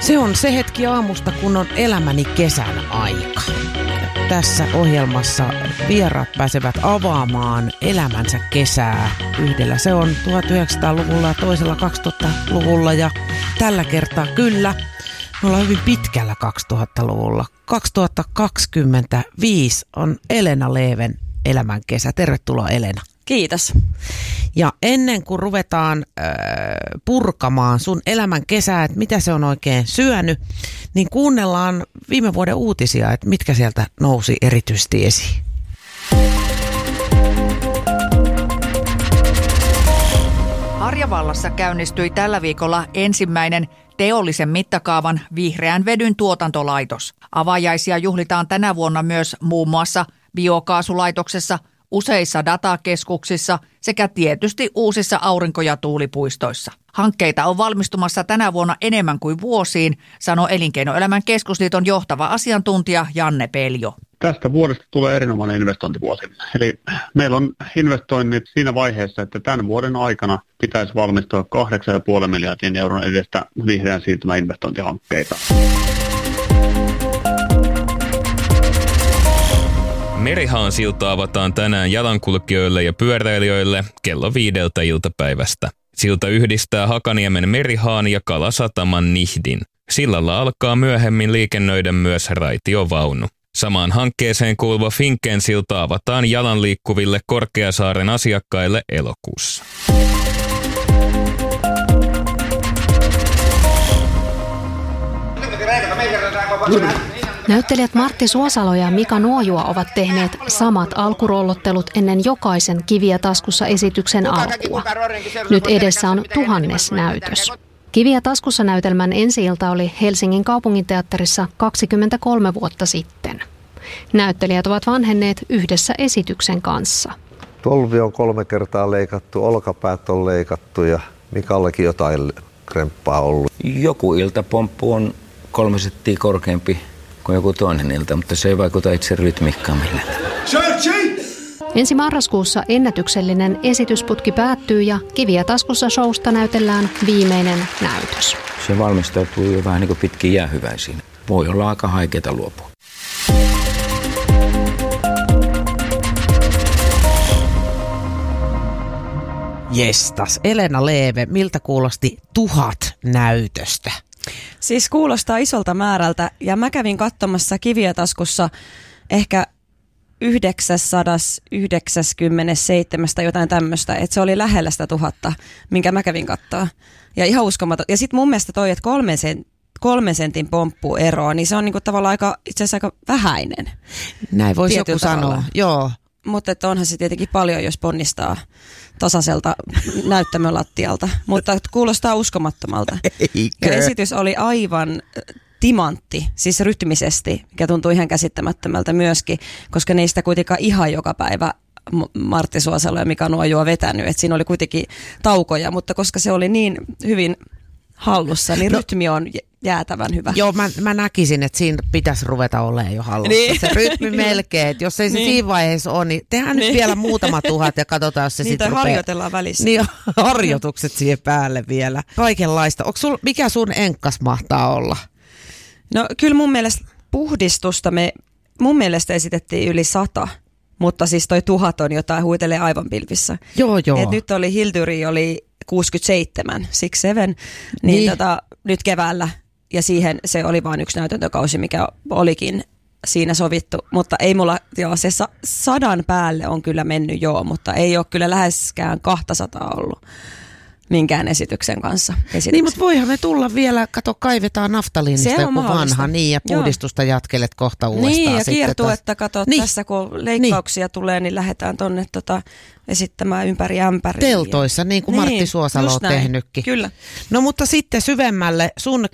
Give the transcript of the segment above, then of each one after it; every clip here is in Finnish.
Se on se hetki aamusta, kun on elämäni kesän aika. Tässä ohjelmassa vieraat pääsevät avaamaan elämänsä kesää. Yhdellä se on 1900-luvulla ja toisella 2000-luvulla ja tällä kertaa kyllä. Me ollaan hyvin pitkällä 2000-luvulla. 2025 on Elena Leven elämän kesä. Tervetuloa Elena. Kiitos. Ja ennen kuin ruvetaan purkamaan sun elämän kesää, että mitä se on oikein syönyt, niin kuunnellaan viime vuoden uutisia, että mitkä sieltä nousi erityisesti esiin. Harjavallassa käynnistyi tällä viikolla ensimmäinen teollisen mittakaavan vihreän vedyn tuotantolaitos. Avajaisia juhlitaan tänä vuonna myös muun muassa biokaasulaitoksessa, useissa datakeskuksissa sekä tietysti uusissa aurinko- ja tuulipuistoissa. Hankkeita on valmistumassa tänä vuonna enemmän kuin vuosiin, sanoi Elinkeinoelämän keskusliiton johtava asiantuntija Janne Peljo. Tästä vuodesta tulee erinomainen investointivuosi. Eli meillä on investoinnit siinä vaiheessa, että tämän vuoden aikana pitäisi valmistua 8,5 miljardin euron edestä vihreän siirtymän investointihankkeita. Merihaan silta avataan tänään jalankulkijoille ja pyöräilijöille kello 5 iltapäivästä. Silta yhdistää Hakaniemen Merihaan ja Kalasataman Nihdin. Sillalla alkaa myöhemmin liikennöidä myös raitiovaunu. Samaan hankkeeseen kuuluva Finken silta avataan jalanliikkuville Korkeasaaren asiakkaille elokuussa. Näyttelijät Martti Suosalo ja Mika Nuojua ovat tehneet samat alkurollottelut ennen jokaisen Kiviä taskussa -esityksen alkua. Nyt edessä on 1000. näytös. Kiviä taskussa -näytelmän ensi-ilta oli Helsingin kaupunginteatterissa 23 vuotta sitten. Näyttelijät ovat vanhenneet yhdessä esityksen kanssa. Tolvi on 3 kertaa leikattu, olkapäät on leikattu ja Mikallekin jotain kremppaa ollut. Joku iltapomppu on 3 senttiä korkeampi kuin joku toinen ilta, mutta se ei vaikuta itse rytmiikkaan millään. Ensi marraskuussa ennätyksellinen esitysputki päättyy ja Kiviä taskussa -showsta näytellään viimeinen näytös. Se valmistautuu jo vähän niin kuin pitkin jäähyväisiin. Voi olla aika haikeeta luopua. Jestas, Elena Leve, miltä kuulosti 1000 näytöstä? Siis kuulostaa isolta määrältä ja mä kävin katsomassa Kiviä taskussa ehkä 997 jotain tämmöistä, että se oli lähellä sitä 1000, minkä mä kävin katsoa. Ja ihan uskomaton. Ja sitten mun mielestä toi, että 3 sentin pomppuero, niin se on niinku tavallaan itse asiassa aika vähäinen. Näin voisi joku sanoa, joo. Mutta onhan se tietenkin paljon, jos ponnistaa tasaiselta näyttämölattialta, mutta kuulostaa uskomattomalta. Eikö? Ja esitys oli aivan timantti, siis rytmisesti, mikä tuntuu ihan käsittämättömältä myöskin, koska ne ei sitä kuitenkaan ihan joka päivä Martti Suosalo ja Mika Nuojua vetänyt, että siinä oli kuitenkin taukoja, mutta koska se oli niin hyvin hallussa, niin rytmi on jäätävän hyvä. Joo, mä näkisin, että siinä pitäisi ruveta olemaan jo hallussa. Niin. Se rytmi melkein, että jos ei se siinä vaiheessa ole, niin tehdään nyt vielä muutama 1000 ja katsotaan, jos se sitten rupeaa. Harjoitellaan välissä. Niin, harjoitukset siihen päälle vielä. Kaikenlaista. Mikä sun enkkas mahtaa olla? No kyllä mun mielestä puhdistusta mun mielestä esitettiin yli 100. Mutta siis toi 1000 on jotain huitelee aivan pilvissä. Joo. Et nyt oli Hildyri oli 67, 67, niin. Nyt keväällä ja siihen se oli vain yksi näytäntökausi, mikä olikin siinä sovittu, mutta ei mulla, se 100 päälle on kyllä mennyt mutta ei ole kyllä läheskään 200 ollut minkään esityksen kanssa. Niin, mutta voihan me tulla vielä, kaivetaan naftaliinista joku vanha, niin, ja puhdistusta jatkelet kohta uudestaan. Niin, ja sitten kiertuetta tässä kun leikkauksia tulee, niin lähdetään tonne esittämään ympäri ämpäriä. Teltoissa, niin kuin Martti Suosalo on tehnytkin. Kyllä. No mutta sitten syvemmälle,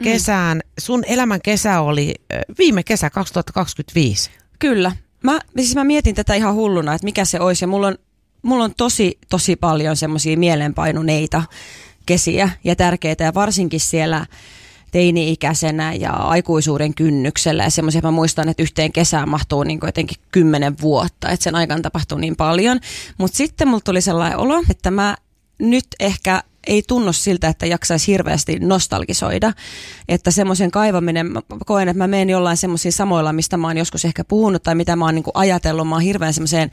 sun elämän kesä oli viime kesä 2025. Kyllä. Mä mietin tätä ihan hulluna, että mikä se olisi, ja mulla on tosi paljon semmoisia mielenpainuneita kesiä ja tärkeitä, ja varsinkin siellä teini-ikäisenä ja aikuisuuden kynnyksellä ja semmoisia, mä muistan, että yhteen kesään mahtuu niin kuin jotenkin 10 vuotta, että sen aikana tapahtuu niin paljon, mutta sitten mulla tuli sellainen olo, että mä nyt ehkä ei tunnu siltä, että jaksaisi hirveästi nostalgisoida. Että semmoisen kaivaminen, mä koen, että mä menen jollain semmoisia samoilla, mistä mä oon joskus ehkä puhunut tai mitä mä oon niin kuin ajatellut. Mä oon hirveän semmoiseen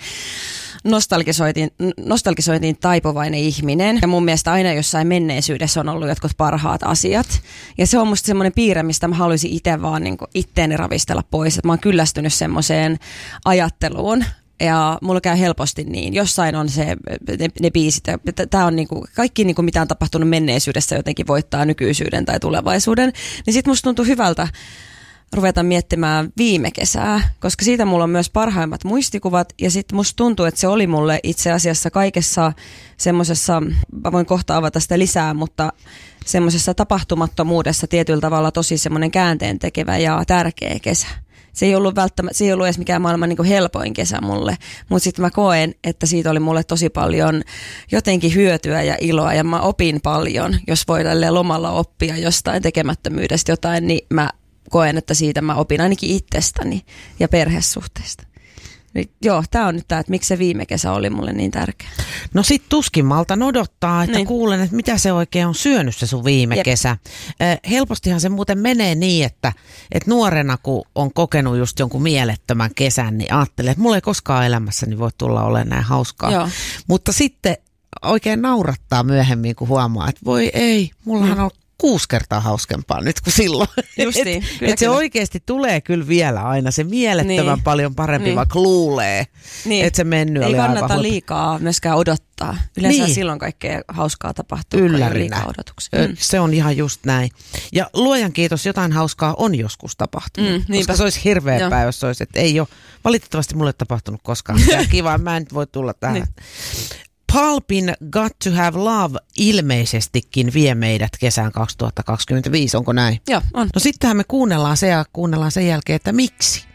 nostalgisointiin taipuvainen ihminen. Ja mun mielestä aina jossain menneisyydessä on ollut jotkut parhaat asiat. Ja se on musta semmoinen piirre, mistä mä haluaisin itse vaan niin kuin itteeni ravistella pois. Että mä oon kyllästynyt semmoiseen ajatteluun. Ja mulla käy helposti niin. Jossain on ne biisit. Tää on niinku, kaikki niinku, mitä on tapahtunut menneisyydessä jotenkin voittaa nykyisyyden tai tulevaisuuden. Niin sit musta tuntuu hyvältä ruveta miettimään viime kesää, koska siitä mulla on myös parhaimmat muistikuvat. Ja sit musta tuntuu, että se oli mulle itse asiassa kaikessa semmosessa, mä voin kohta avata sitä lisää, mutta semmosessa tapahtumattomuudessa tietyllä tavalla tosi semmoinen käänteen tekevä ja tärkeä kesä. Se ei ollut edes mikään maailman niin kuin helpoin kesä mulle, mutta sitten mä koen, että siitä oli mulle tosi paljon jotenkin hyötyä ja iloa ja mä opin paljon. Jos voi tälleen lomalla oppia jostain tekemättömyydestä jotain, niin mä koen, että siitä mä opin ainakin itsestäni ja perhesuhteista. Joo, tää on nyt tää, että miksi se viime kesä oli mulle niin tärkeä. No sit tuskin malta odottaa, että kuulen, että mitä se oikein on syönyt se sun viime kesä. Helpostihan se muuten menee niin, että nuorena kun on kokenut just jonkun mielettömän kesän, niin ajattelee, että mulla ei koskaan elämässäni voi tulla olemaan näin hauskaa. Joo. Mutta sitten oikein naurattaa myöhemmin, kun huomaa, että voi ei, mullahan on 6 kertaa hauskempaa nyt kuin silloin. Justiin, että se oikeasti tulee kyllä vielä aina se mielettömän paljon parempi, vaikka luulee, että se mennyt oli aivan. Ei kannata liikaa myöskään odottaa. Yleensä silloin kaikkea hauskaa tapahtuu, kun ei liikaa odotuksia. Se on ihan just näin. Ja luojan kiitos, jotain hauskaa on joskus tapahtunut. Koska se olisi hirveä päivä, jos olisi, että ei ole valitettavasti mulle tapahtunut koskaan. Kiva, mä en voi tulla tähän. Pulpin Got to Have Love ilmeisestikin vie meidät kesään 2025, onko näin? Joo, on. No sittenhän me kuunnellaan se ja kuunnellaan sen jälkeen, että miksi.